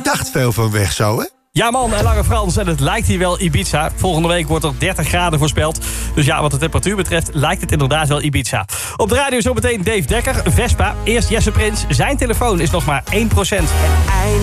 dacht veel van weg zo, hè? Ja man, en Lange Frans, en het lijkt hier wel Ibiza. Volgende week wordt er 30 graden voorspeld. Dus ja, wat de temperatuur betreft lijkt het inderdaad wel Ibiza. Op de radio zometeen Dave Dekker, Vespa. Eerst Jesse Prins. Zijn telefoon is nog maar 1%.